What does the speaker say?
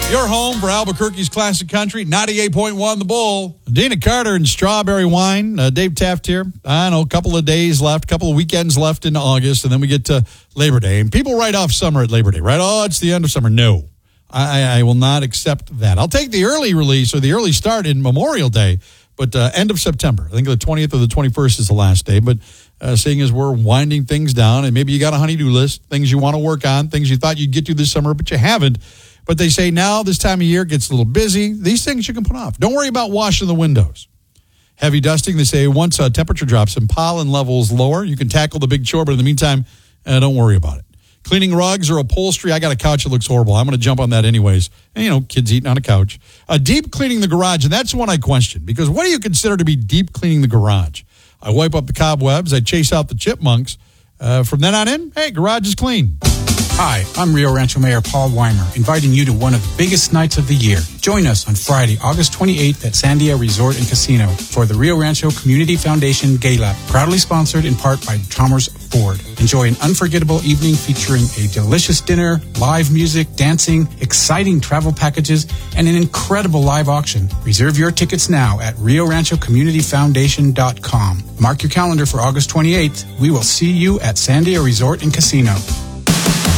Your home for Albuquerque's classic country, 98.1 The Bull. Dana Carter and Strawberry Wine. Dave Taft here. I know, a couple of days left, a couple of weekends left in August, and then we get to Labor Day. And people write off summer at Labor Day, right? Oh, it's the end of summer. No, I will not accept that. I'll take the early release or the early start in Memorial Day, but end of September. I think the 20th or the 21st is the last day. But seeing as we're winding things down, and maybe you got a honey-do list, things you want to work on, things you thought you'd get to this summer, but you haven't. But they say now, this time of year, gets a little busy. These things you can put off. Don't worry about washing the windows. Heavy dusting, they say once temperature drops and pollen levels lower, you can tackle the big chore, but in the meantime, don't worry about it. Cleaning rugs or upholstery, I got a couch that looks horrible. I'm going to jump on that anyways. And, kids eating on a couch. Deep cleaning the garage, and that's the one I question, because what do you consider to be deep cleaning the garage? I wipe up the cobwebs, I chase out the chipmunks. From then on in, hey, garage is clean. Hi, I'm Rio Rancho Mayor Paul Weimer, inviting you to one of the biggest nights of the year. Join us on Friday, August 28th at Sandia Resort and Casino for the Rio Rancho Community Foundation Gala, proudly sponsored in part by Chalmers Ford. Enjoy an unforgettable evening featuring a delicious dinner, live music, dancing, exciting travel packages, and an incredible live auction. Reserve your tickets now at RioRanchoCommunityFoundation.com. Mark your calendar for August 28th. We will see you at Sandia Resort and Casino.